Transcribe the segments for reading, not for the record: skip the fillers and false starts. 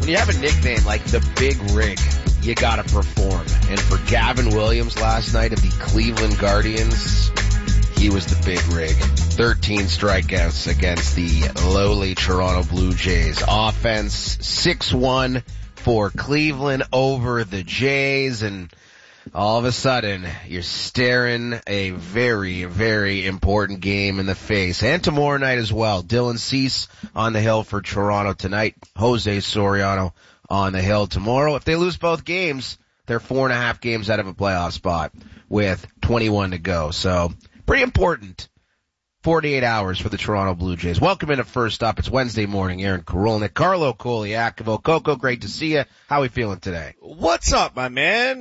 When you have a nickname like the Big Rig, you gotta perform. And for Gavin Williams last night of the Cleveland Guardians, he was the Big Rig. 13 strikeouts against the lowly Toronto Blue Jays. Offense 6-1 for Cleveland over the Jays, and all of a sudden, you're staring a very, very important game in the face. And tomorrow night as well. Dylan Cease on the hill for Toronto tonight. Jose Soriano on the hill tomorrow. If they lose both games, they're 4.5 games out of a playoff spot with 21 to go. So, pretty important 48 hours for the Toronto Blue Jays. Welcome in at First Up. It's Wednesday morning. Aaron Karolnik, Carlo Koliakovo. Coco, great to see you. How are we feeling today? What's up, my man?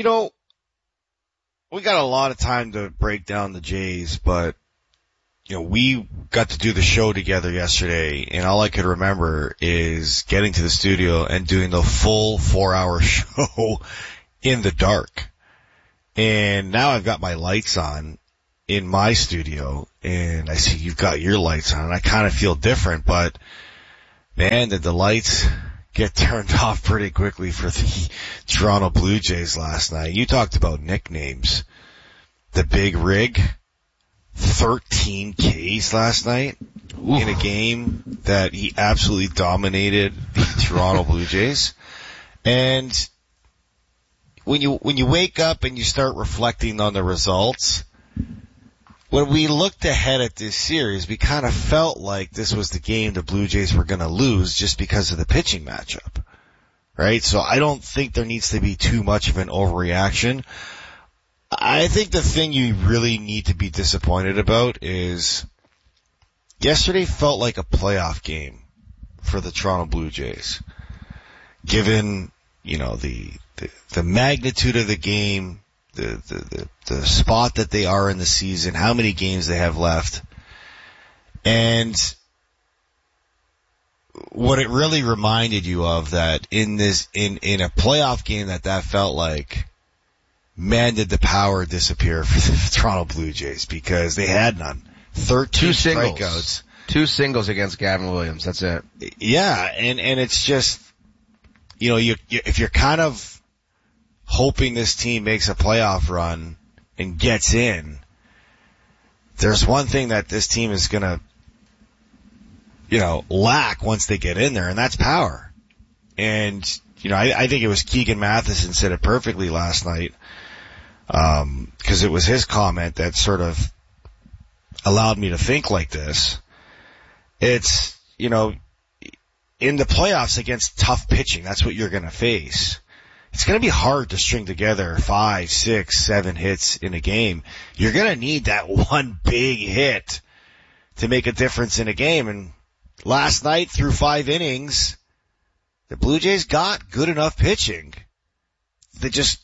We got a lot of time to break down the Jays, but, we got to do the show together yesterday, and all I could remember is getting to the studio and doing the full 4-hour show in the dark. And now I've got my lights on in my studio, and I see you've got your lights on, and I kind of feel different, but, man, did the lights get turned off pretty quickly for the Toronto Blue Jays last night. You talked about nicknames. The Big Rig, 13 Ks last night in a game that he absolutely dominated the Toronto Blue Jays. And when you wake up and you start reflecting on the results, when we looked ahead at this series, we kind of felt like this was the game the Blue Jays were going to lose just because of the pitching matchup, right? So I don't think there needs to be too much of an overreaction. I think the thing you really need to be disappointed about is yesterday felt like a playoff game for the Toronto Blue Jays. Given, the magnitude of the game, the spot that they are in the season, how many games they have left. And what it really reminded you of that in a playoff game that felt like, man, did the power disappear for the Toronto Blue Jays because they had none. 13 strikeouts. 2 singles against Gavin Williams. That's it. Yeah. And it's just, if you're kind of hoping this team makes a playoff run and gets in, there's one thing that this team is going to, lack once they get in there, and that's power. And, I think it was Keegan Matheson said it perfectly last night, because it was his comment that sort of allowed me to think like this. It's, in the playoffs against tough pitching, that's what you're going to face. It's going to be hard to string together 5, 6, 7 hits in a game. You're going to need that one big hit to make a difference in a game. And last night, through 5 innings, the Blue Jays got good enough pitching. They just,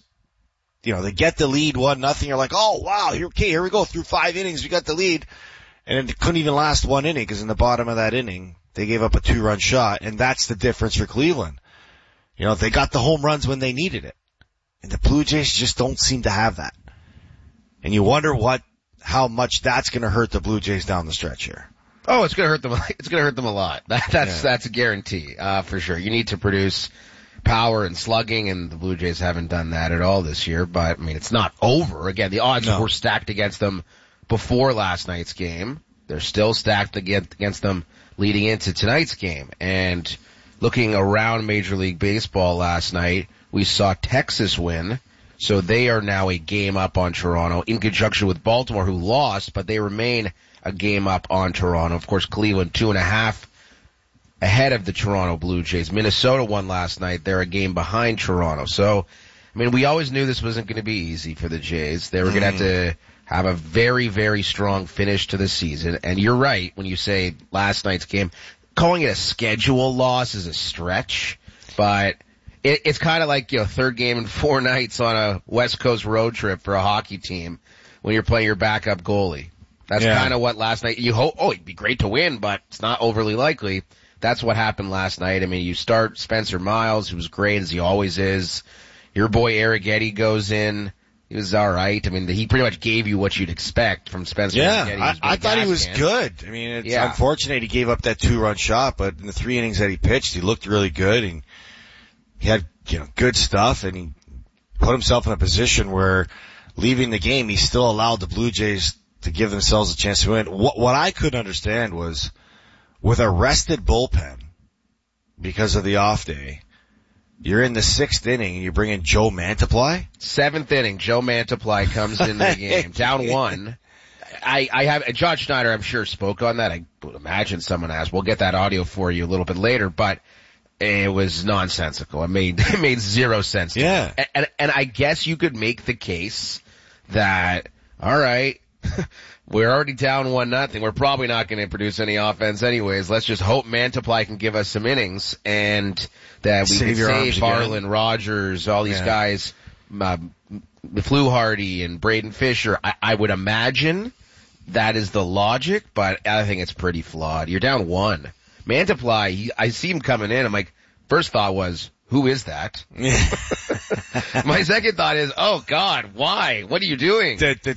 they get the lead 1-0. You're like, oh, wow, here we go. Through 5 innings, we got the lead. And it couldn't even last 1 inning because in the bottom of that inning, they gave up a 2-run shot. And that's the difference for Cleveland. They got the home runs when they needed it. And the Blue Jays just don't seem to have that. And you wonder how much that's going to hurt the Blue Jays down the stretch here. Oh, it's going to hurt them. It's going to hurt them a lot. That's a guarantee, for sure. You need to produce power and slugging, and the Blue Jays haven't done that at all this year. But, it's not over. Again, the odds were stacked against them before last night's game. They're still stacked against them leading into tonight's game. And looking around Major League Baseball last night, we saw Texas win, so they are now a game up on Toronto in conjunction with Baltimore, who lost, but they remain a game up on Toronto. Of course, Cleveland 2.5 ahead of the Toronto Blue Jays. Minnesota won last night. They're a game behind Toronto. So, we always knew this wasn't going to be easy for the Jays. They were going to have to have a very, very strong finish to the season. And you're right when you say last night's game. Calling it a schedule loss is a stretch, but it's kind of like, third game in 4 nights on a West Coast road trip for a hockey team when you're playing your backup goalie. That's kind of what last night, you hope, it'd be great to win, but it's not overly likely. That's what happened last night. You start Spencer Miles, who was great as he always is. Your boy Arrighetti goes in. He was all right. He pretty much gave you what you'd expect from Spencer. Yeah, I thought he was good. It's unfortunate he gave up that 2-run shot, but in the 3 innings that he pitched, he looked really good. And, he had, good stuff, and he put himself in a position where leaving the game, he still allowed the Blue Jays to give themselves a chance to win. What I couldn't understand was, with a rested bullpen because of the off day, you're in the 6th inning and you bring in Joe Mantiply? 7th inning, Joe Mantiply comes into the game, down 1. I have, John Schneider, I'm sure, spoke on that. I would imagine someone has. We'll get that audio for you a little bit later, but it was nonsensical. It made zero sense to me. And I guess you could make the case that, all right, we're already down 1-0. We're probably not going to produce any offense anyways. Let's just hope Mantiply can give us some innings and that we can save Harlan, Rogers, all these guys, Fluharty and Braden Fisher. I would imagine that is the logic, but I think it's pretty flawed. You're down 1. Mantiply, I see him coming in. I'm like, first thought was, who is that? My second thought is, oh God, why? What are you doing?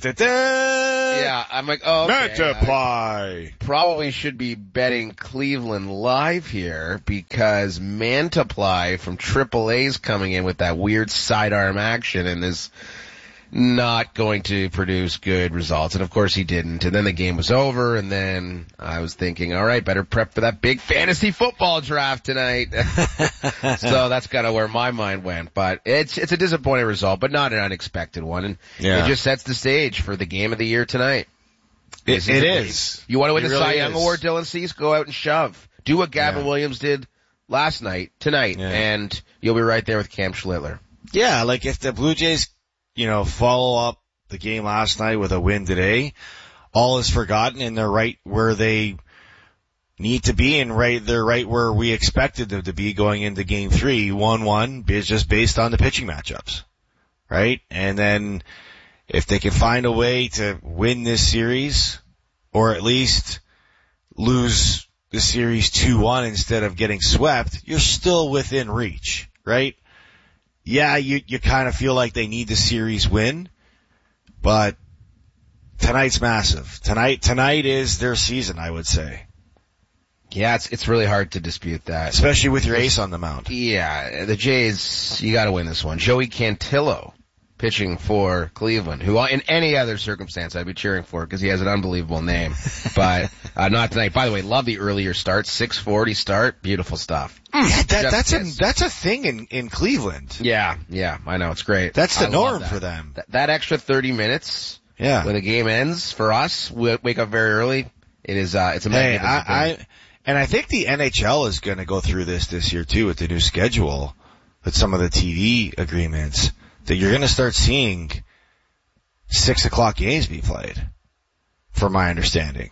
Yeah, I'm like, oh, okay. Mantiply. Probably should be betting Cleveland live here because Mantiply from AAA's coming in with that weird sidearm action and is not going to produce good results. And of course he didn't. And then the game was over, and then I was thinking, all right, better prep for that big fantasy football draft tonight. So that's kind of where my mind went. But it's a disappointing result, but not an unexpected one. And it just sets the stage for the game of the year tonight. It is. You want to win the Cy Young Award, Dylan Cease? Go out and shove. Do what Gavin Williams did tonight, and you'll be right there with Cam Schlittler. Yeah, like if the Blue Jays follow up the game last night with a win today, all is forgotten and they're right where they need to be and they're right where we expected them to be going into game 3, 1-1, is just based on the pitching matchups. Right? And then if they can find a way to win this series or at least lose the series 2-1 instead of getting swept, you're still within reach, right? Yeah, you kind of feel like they need the series win, but tonight's massive. Tonight is their season, I would say. Yeah, it's really hard to dispute that. Especially with your ace on the mound. Yeah, the Jays, you gotta win this one. Joey Cantillo pitching for Cleveland, who in any other circumstance I'd be cheering for because he has an unbelievable name. But not tonight. By the way, love the earlier start, 6:40 start, beautiful stuff. Yeah, that's a thing in Cleveland. Yeah, I know, it's great. That's the norm for them. That extra 30 minutes when the game ends for us, we wake up very early. It is it's a magnificent thing. And I think the NHL is going to go through this year too with the new schedule, with some of the TV agreements, that you're going to start seeing 6:00 games be played, from my understanding.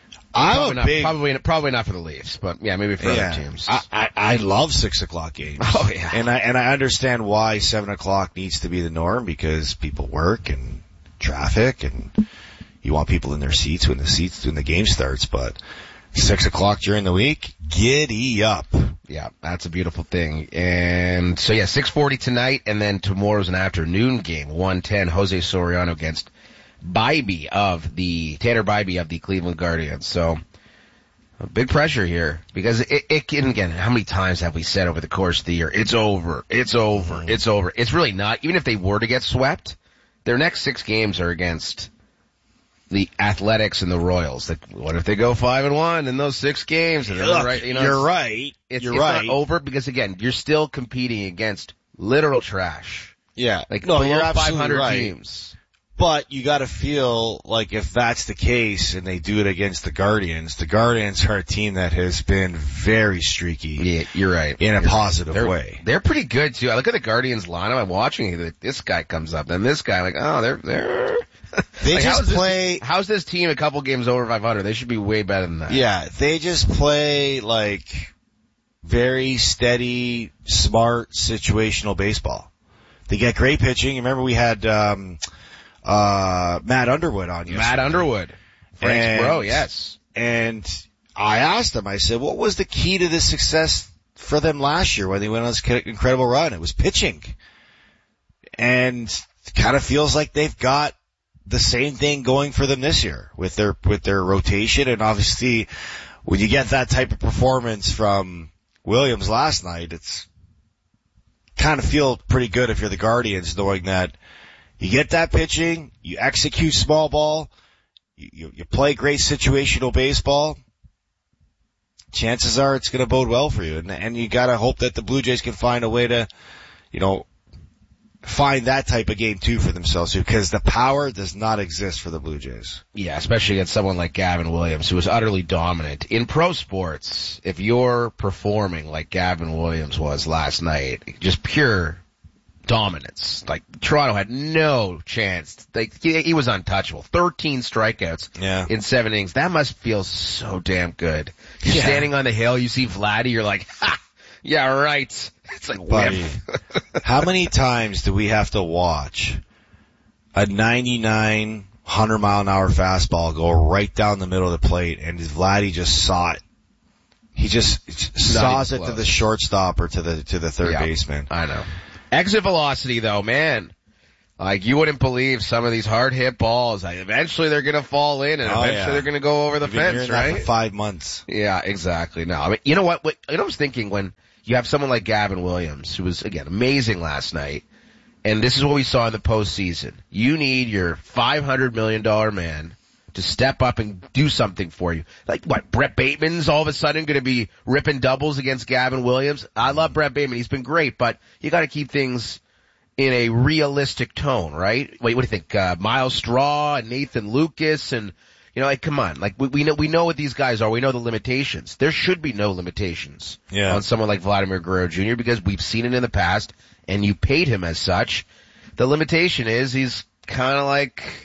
Probably not for the Leafs, but yeah, maybe for other teams. I love 6:00 games. Oh yeah. And I understand why 7:00 needs to be the norm because people work and traffic and you want people in their seats when the game starts, but 6:00 during the week, giddy up. Yeah, that's a beautiful thing. And so 6:40 tonight, and then tomorrow's an afternoon game, 1:10, Jose Soriano against Tanner Bibee of the Cleveland Guardians. So big pressure here because it can, again, how many times have we said over the course of the year, it's over. It's really not. Even if they were to get swept, their next 6 games are against the Athletics and the Royals. Like, what if they go 5-1 in those 6 games? And Look, right, you're right. It's not over because, again, you're still competing against literal trash. Yeah. Like, no, you're below 500 right. teams. But you gotta feel like if that's the case and they do it against the Guardians are a team that has been very streaky. Yeah, you're right. In a positive way. They're pretty good too. I look at the Guardians lineup, I'm watching it, this guy comes up, then this guy, like, oh, they're They like, just play. How's this team a couple games over 500? They should be way better than that. Yeah, they just play like very steady, smart, situational baseball. They get great pitching. Remember we had Matt Underwood on yesterday. Matt Underwood, Frank's bro, yes. And I asked him. I said, "What was the key to the success for them last year when they went on this incredible run?" It was pitching, and it kind of feels like they've got the same thing going for them this year with their rotation. And obviously when you get that type of performance from Williams last night, kind of feel pretty good if you're the Guardians, knowing that you get that pitching, you execute small ball, you play great situational baseball. Chances are it's going to bode well for you, and you got to hope that the Blue Jays can find a way to, find that type of game too for themselves, because the power does not exist for the Blue Jays. Yeah, especially against someone like Gavin Williams, who was utterly dominant. In pro sports, if you're performing like Gavin Williams was last night, just pure dominance. Like, Toronto had no chance. Like, he was untouchable. 13 strikeouts in 7 innings. That must feel so damn good. You're standing on the hill, you see Vladdy, you're like, ha! Yeah, right. It's like, buddy, how many times do we have to watch a 99, 100-mile-an-hour fastball go right down the middle of the plate, and Vladdy just saw it? He just saws it to the shortstop or to the third baseman. I know. Exit velocity, though, man. Like, you wouldn't believe some of these hard hit balls. Eventually they're going to fall in, and eventually they're going to go over the fence, right? That for 5 months. Yeah, exactly. No, I mean, you know what? I was thinking when you have someone like Gavin Williams, who was, again, amazing last night, and this is what we saw in the postseason. You need your $500 million man to step up and do something for you. Like, what, Brett Bateman's all of a sudden going to be ripping doubles against Gavin Williams? I love Brett Bateman. He's been great, but you got to keep things in a realistic tone, right? Wait, what do you think? Miles Straw and Nathan Lucas and, like, come on. Like, we know what these guys are. We know the limitations. There should be no limitations on someone like Vladimir Guerrero Jr. because we've seen it in the past and you paid him as such. The limitation is he's kind of like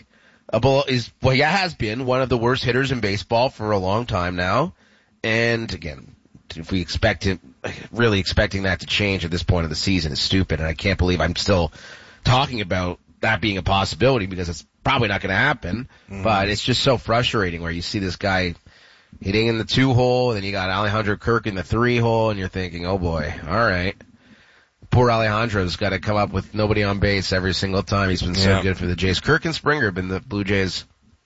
he has been one of the worst hitters in baseball for a long time now. And again, if we really expecting that to change at this point of the season is stupid. And I can't believe I'm still talking about that being a possibility because it's probably not going to happen. Mm-hmm. But it's just so frustrating where you see this guy hitting in the 2-hole, and then you got Alejandro Kirk in the 3-hole, and you're thinking, oh boy, all right. Poor Alejandro's got to come up with nobody on base every single time. He's been so good for the Jays. Kirk and Springer have been the Blue Jays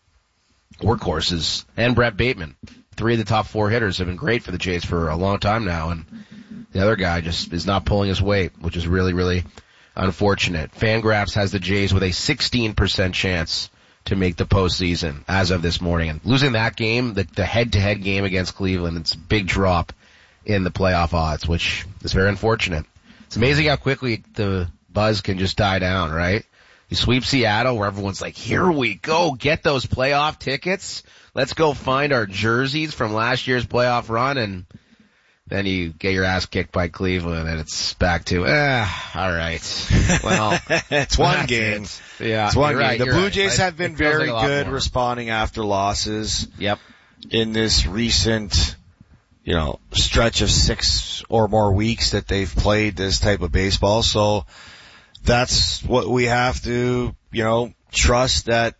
workhorses, and Brett Bateman. 3 of the top 4 hitters have been great for the Jays for a long time now, and the other guy just is not pulling his weight, which is really, really unfortunate. Fangraphs has the Jays with a 16% chance to make the postseason as of this morning. And losing that game, the head-to-head game against Cleveland, it's a big drop in the playoff odds, which is very unfortunate. It's amazing how quickly the buzz can just die down, right? You sweep Seattle where everyone's like, here we go, get those playoff tickets. Let's go find our jerseys from last year's playoff run, and then you get your ass kicked by Cleveland, and it's back to, all right. Well, it's one game. Yeah, it's one game. Right, the Blue Jays right. have been very good responding after losses. Yep. In this recent, stretch of 6 or more weeks that they've played this type of baseball. So that's what we have to, trust that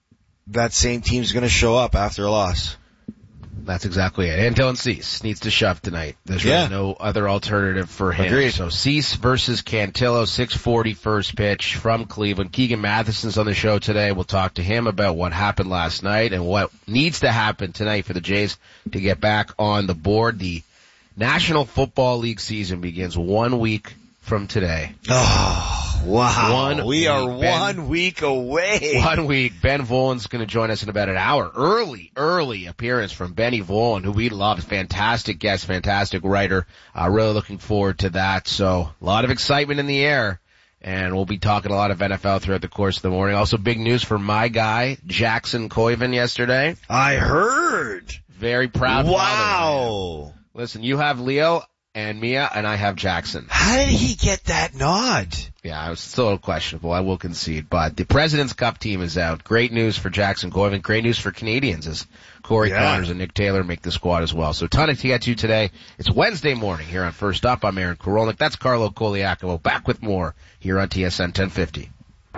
same team's going to show up after a loss. That's exactly it. And Dylan Cease needs to shove tonight. There's really no other alternative for him. Agreed. So Cease versus Cantillo, 6:40 first pitch from Cleveland. Keegan Matheson's on the show today. We'll talk to him about what happened last night and what needs to happen tonight for the Jays to get back on the board. The National Football League season begins 1 week from today. Oh, wow. We are 1 week away. 1 week. Ben Volen's going to join us in about an hour. Early appearance from Benny Volen, who we love. Fantastic guest, fantastic writer. Really looking forward to that. So a lot of excitement in the air. And we'll be talking a lot of NFL throughout the course of the morning. Also big news for my guy, Jackson Koiven yesterday. I heard. Very proud. Wow. Father. Listen, you have Leo and Mia, and I have Jackson. How did he get that nod? Yeah, it was still questionable, I will concede. But the President's Cup team is out. Great news for Jackson Koiven. Great news for Canadians as Corey Connors and Nick Taylor make the squad as well. So a ton to get to today. It's Wednesday morning here on First Up. I'm Aaron Korolnik. That's Carlo Koliakovo. Back with more here on TSN 1050.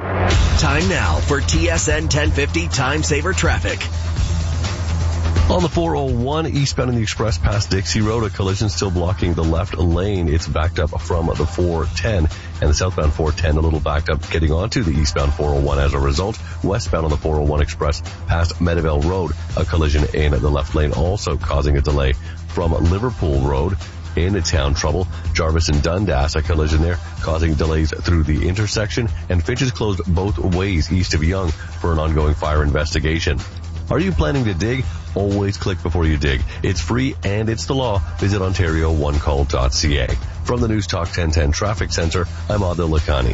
Time now for TSN 1050 Time Saver Traffic. On the 401 eastbound in the express past Dixie Road, a collision still blocking the left lane. It's backed up from the 410 and the southbound 410 a little backed up getting onto the eastbound 401 as a result. Westbound on the 401 express past Meadowvale Road, a collision in the left lane also causing a delay from Liverpool Road. in town trouble. Jarvis and Dundas, a collision there, causing delays through the intersection, and Finch is closed both ways east of Yonge for an ongoing fire investigation. Are you planning to dig? Always click before you dig. It's free and it's the law. Visit OntarioOneCall.ca. From the News Talk 1010 Traffic Center, I'm Adil Lakhani.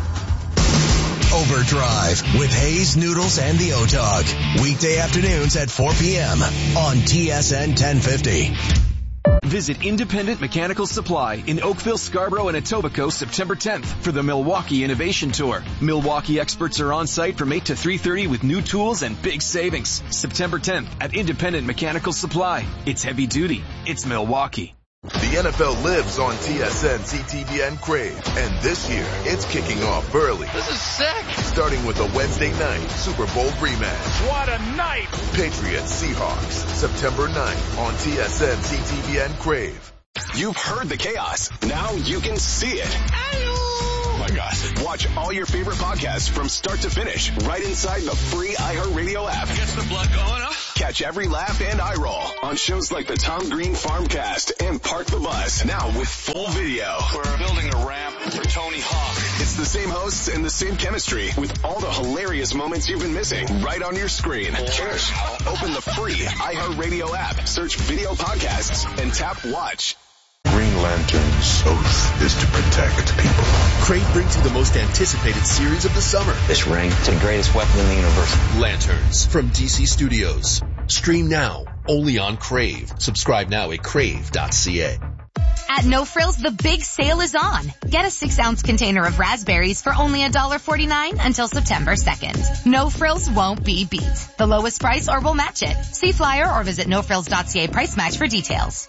Overdrive with Hayes, Noodles, and the O-Dog. Weekday afternoons at 4 p.m. on TSN 1050. Visit Independent Mechanical Supply in Oakville, Scarborough, and Etobicoke September 10th for the Milwaukee Innovation Tour. Milwaukee experts are on site from 8 to 3:30 with new tools and big savings. September 10th at Independent Mechanical Supply. It's heavy duty. It's Milwaukee. The NFL lives on TSN, CTVN Crave, and this year it's kicking off early. This is sick! Starting with a Wednesday night Super Bowl rematch. What a night! Patriots Seahawks, September 9th on TSN, CTVN Crave. You've heard the chaos. Now you can see it. Oh my gosh. Watch all your favorite podcasts from start to finish right inside the free iHeartRadio app. Gets the blood going, huh? Catch every laugh and eye roll on shows like the Tom Green Farmcast and Park the Bus. Now with full video. We're building a ramp for Tony Hawk. It's the same hosts and the same chemistry with all the hilarious moments you've been missing right on your screen. Cheers. Open the free iHeartRadio app, search video podcasts, and tap watch. Green Lantern's oath is to protect people. Crave brings you the most anticipated series of the summer. This ring is the greatest weapon in the universe. Lanterns from DC Studios. Stream now, only on Crave. Subscribe now at crave.ca. At No Frills, the big sale is on. Get a 6-ounce container of raspberries for only $1.49 until September 2nd. No Frills won't be beat. The lowest price or we'll match it. See flyer or visit nofrills.ca price match for details.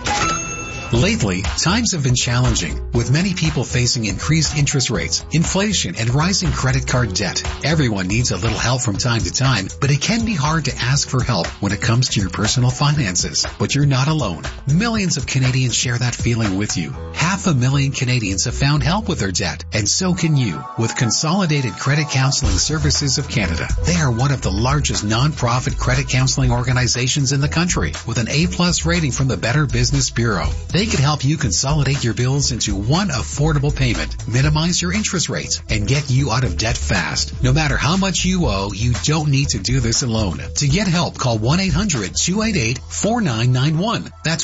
Lately, times have been challenging, with many people facing increased interest rates, inflation, and rising credit card debt. Everyone needs a little help from time to time, but it can be hard to ask for help when it comes to your personal finances. But you're not alone. Millions of Canadians share that feeling with you. 500,000 Canadians have found help with their debt, and so can you, with Consolidated Credit Counseling Services of Canada. They are one of the largest non-profit credit counseling organizations in the country, with an A+ rating from the Better Business Bureau. They can help you consolidate your bills into one affordable payment, minimize your interest rates, and get you out of debt fast. No matter how much you owe, you don't need to do this alone. To get help, call 1-800-288-4991. That's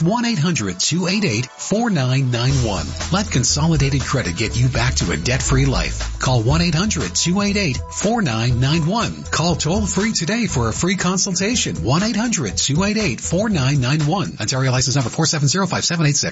1-800-288-4991. Let Consolidated Credit get you back to a debt-free life. Call 1-800-288-4991. Call toll-free today for a free consultation. 1-800-288-4991. Ontario license number 4705786.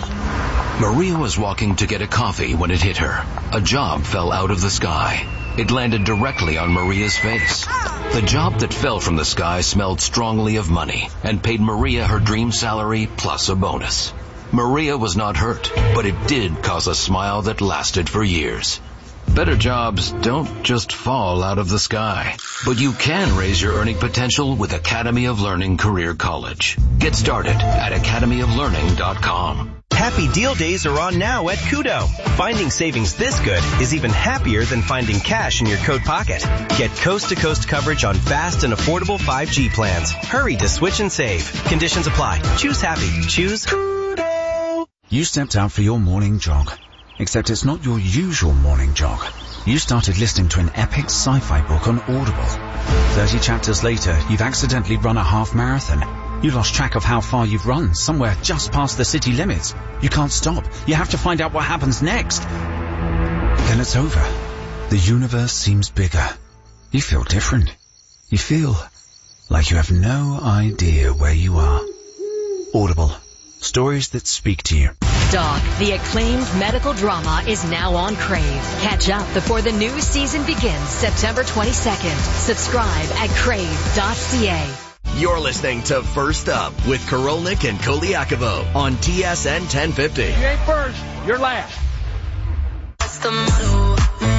Maria was walking to get a coffee when it hit her. A job fell out of the sky. It landed directly on Maria's face. The job that fell from the sky smelled strongly of money and paid Maria her dream salary plus a bonus. Maria was not hurt, but it did cause a smile that lasted for years. Better jobs don't just fall out of the sky, but you can raise your earning potential with Academy of Learning Career College. Get started at academyoflearning.com. Happy Deal Days are on now at Koodo. Finding savings this good is even happier than finding cash in your coat pocket. Get coast-to-coast coverage on fast and affordable 5G plans. Hurry to switch and save. Conditions apply. Choose happy. Choose Koodo. You stepped out for your morning jog. Except it's not your usual morning jog. You started listening to an epic sci-fi book on Audible. 30 chapters later, you've accidentally run a half marathon. You lost track of how far you've run, somewhere just past the city limits. You can't stop. You have to find out what happens next. Then it's over. The universe seems bigger. You feel different. You feel like you have no idea where you are. Audible. Stories that speak to you. Dog, the acclaimed medical drama, is now on Crave. Catch up before the new season begins September 22nd. Subscribe at crave.ca. You're listening to First Up with Karolnik and Koliakovo on TSN 1050. You ain't first, you're last. That's the motto.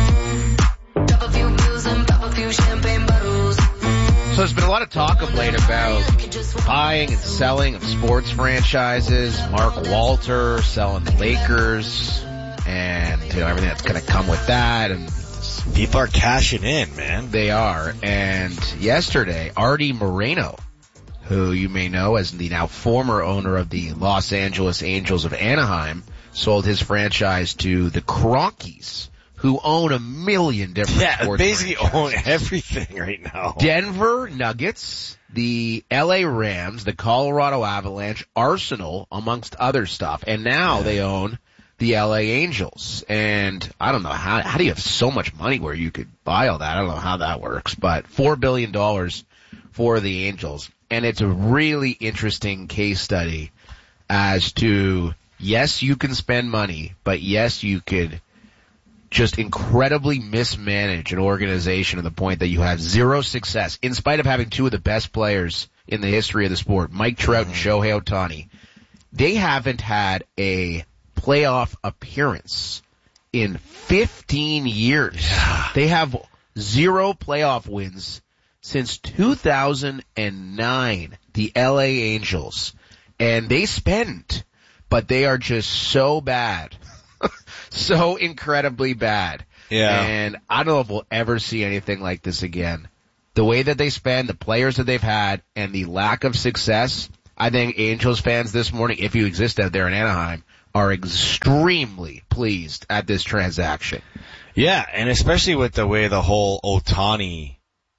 Drop a few bills and pop a few champagne bottles. So there's been a lot of talk of late about buying and selling of sports franchises. Mark Walter selling the Lakers, and everything that's going to come with that. And people are cashing in, man. They are. And yesterday, Artie Moreno, who you may know as the now former owner of the Los Angeles Angels of Anaheim, sold his franchise to the Cronkies, who own 1 million different sports basically franchises. own everything right now. Denver Nuggets, the LA Rams, the Colorado Avalanche, Arsenal, amongst other stuff. And now they own the LA Angels. And I don't know how do you have so much money where you could buy all that? I don't know how that works, but $4 billion for the Angels. And it's a really interesting case study as to, yes, you can spend money, but yes, you could just incredibly mismanage an organization to the point that you have zero success, in spite of having two of the best players in the history of the sport, Mike Trout and Shohei Ohtani. They haven't had a playoff appearance in 15 years. Yeah. They have 0 playoff wins since 2009, the LA Angels. And they spend, but they are just so bad. So incredibly bad. Yeah. And I don't know if we'll ever see anything like this again. The way that they spend, the players that they've had, and the lack of success, I think Angels fans this morning, if you exist out there in Anaheim, are extremely pleased at this transaction. Yeah, and especially with the way the whole Ohtani,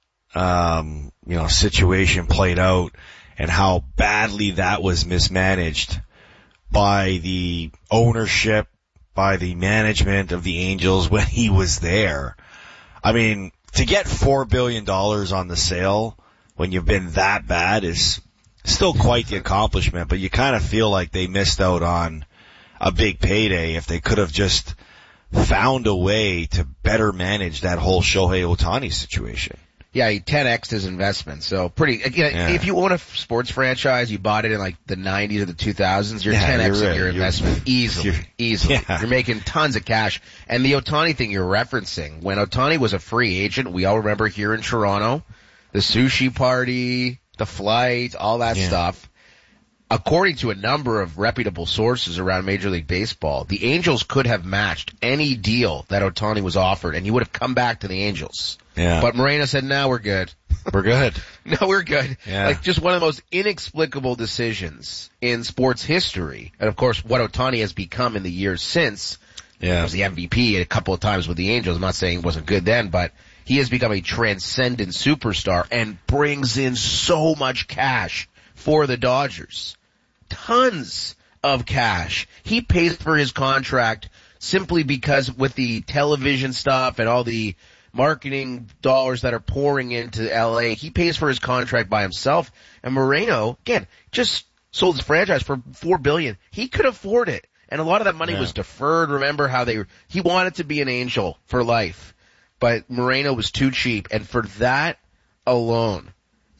situation played out and how badly that was mismanaged by the ownership, by the management of the Angels when he was there. I mean, to get $4 billion on the sale when you've been that bad is still quite the accomplishment, but you kind of feel like they missed out on a big payday if they could have just found a way to better manage that whole Shohei Ohtani situation. Yeah, he 10x'd his investment. So if you own a sports franchise, you bought it in like the 90s or the 2000s, you're 10x'ing your investment easily. Yeah. You're making tons of cash. And the Ohtani thing you're referencing, when Ohtani was a free agent, we all remember here in Toronto, the sushi party, the flight, all that stuff. According to a number of reputable sources around Major League Baseball, the Angels could have matched any deal that Ohtani was offered, and he would have come back to the Angels. Yeah. But Moreno said, no, we're good. We're good. No, we're good. Yeah. Like, just one of the most inexplicable decisions in sports history. And of course, what Ohtani has become in the years since. He was the MVP a couple of times with the Angels. I'm not saying he wasn't good then, but he has become a transcendent superstar and brings in so much cash for the Dodgers. Tons of cash. He pays for his contract simply because with the television stuff and all the marketing dollars that are pouring into LA, he pays for his contract by himself. And Moreno, again, just sold his franchise for $4 billion. He could afford it. And a lot of that money was deferred. Remember how he wanted to be an Angel for life, but Moreno was too cheap. And for that alone,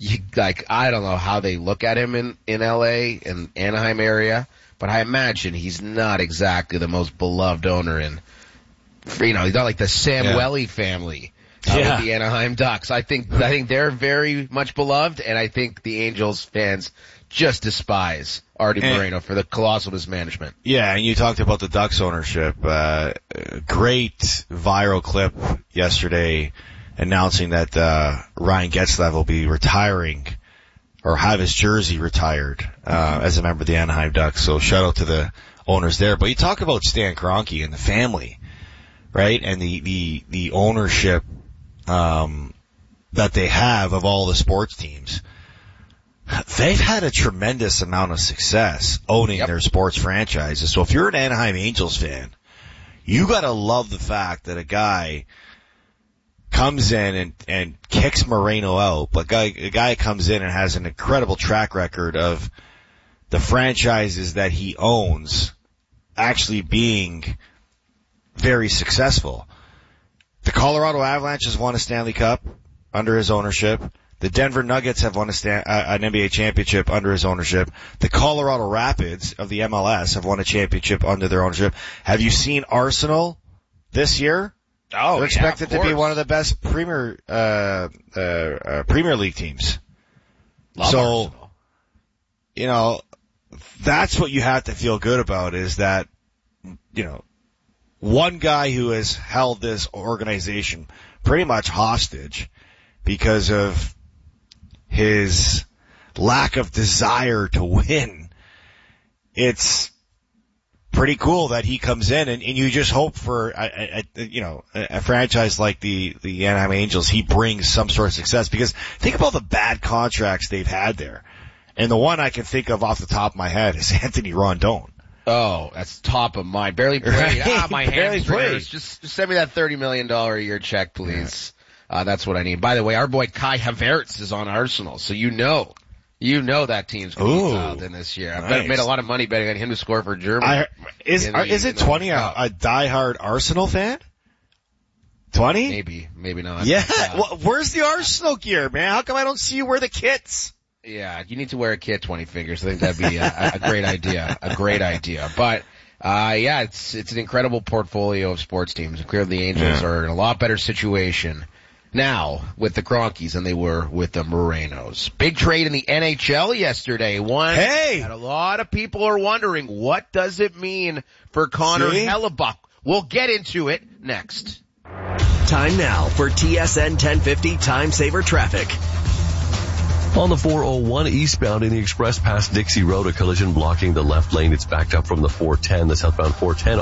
I don't know how they look at him in LA and Anaheim area, but I imagine he's not exactly the most beloved owner he's not like the Samueli family with the Anaheim Ducks. I think they're very much beloved, and I think the Angels fans just despise Artie Moreno for the colossal mismanagement. Yeah, and you talked about the Ducks ownership. Great viral clip yesterday announcing that Ryan Getzlaf will be retiring or have his jersey retired as a member of the Anaheim Ducks. So shout out to the owners there. But you talk about Stan Kroenke and the family, right? And the ownership that they have of all the sports teams. They've had a tremendous amount of success owning their sports franchises. So if you're an Anaheim Angels fan, you gotta love the fact that a guy comes in and kicks Moreno out, but a guy comes in and has an incredible track record of the franchises that he owns actually being very successful. The Colorado Avalanche has won a Stanley Cup under his ownership. The Denver Nuggets have won an NBA championship under his ownership. The Colorado Rapids of the MLS have won a championship under their ownership. Have you seen Arsenal this year? Oh, they're expected to be one of the best Premier League teams. Love Arsenal. That's what you have to feel good about is that, one guy who has held this organization pretty much hostage because of his lack of desire to win. It's pretty cool that he comes in and you just hope for a franchise like the Anaheim Angels, he brings some sort of success, because think about the bad contracts they've had there. And the one I can think of off the top of my head is Anthony Rondon. Oh, that's top of mind. Barely played. Right? My Barely hamstrings. Just send me that $30 million a year check, please. That's what I need. By the way, our boy Kai Havertz is on Arsenal, so you know that team's going to be dialed in this year. I've made a lot of money betting on him to score for Germany. Is it 20 a diehard Arsenal fan? 20? Maybe not. Yeah. Well, where's the Arsenal gear, man? How come I don't see you wear the kits? Yeah, you need to wear a kit, 20 fingers. I think that'd be a great idea. A great idea. But, it's an incredible portfolio of sports teams. Clearly the Angels are in a lot better situation now with the Cronkies than they were with the Morenos. Big trade in the NHL yesterday. That a lot of people are wondering, what does it mean for Connor Hellebuck? We'll get into it next. Time now for TSN 1050 Time Saver Traffic. On the 401 eastbound in the express past Dixie Road, a collision blocking the left lane. It's backed up from the 410, the southbound 410.